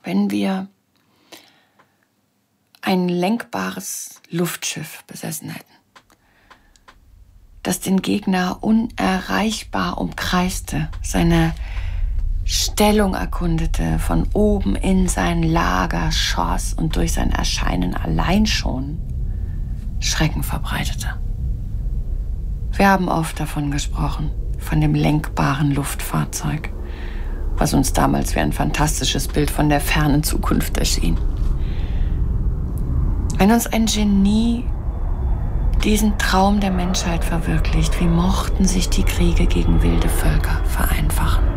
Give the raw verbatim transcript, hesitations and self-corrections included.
wenn wir ein lenkbares Luftschiff besessen hätten, das den Gegner unerreichbar umkreiste, seine Stellung erkundete, von oben in sein Lager schoss und durch sein Erscheinen allein schon Schrecken verbreitete. Wir haben oft davon gesprochen, von dem lenkbaren Luftfahrzeug, was uns damals wie ein fantastisches Bild von der fernen Zukunft erschien. Wenn uns ein Genie diesen Traum der Menschheit verwirklicht, wie mochten sich die Kriege gegen wilde Völker vereinfachen?